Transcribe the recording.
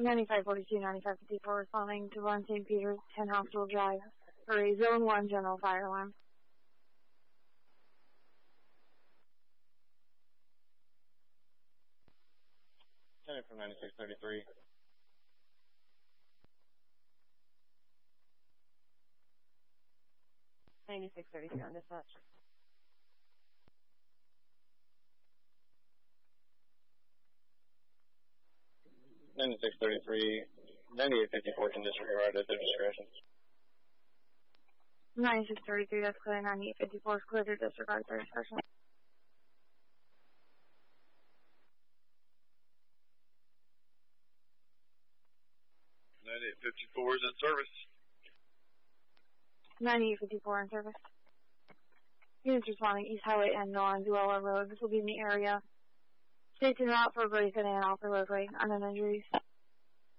9542, 9554 responding to 1 St. Peter's, 10 Hospital Drive for a Zone 1 general fire alarm. Lieutenant from 9633. On dispatch. 9633, 9854 can disregard at their discretion. 9633, that's clear. 9854 is clear to disregard their discretion. 9854 is in service. 9854 in service. Units responding East Highway and non-Duella Road. This will be in the area. Stay tuned out for a break-in and off the roadway. Unknown injuries.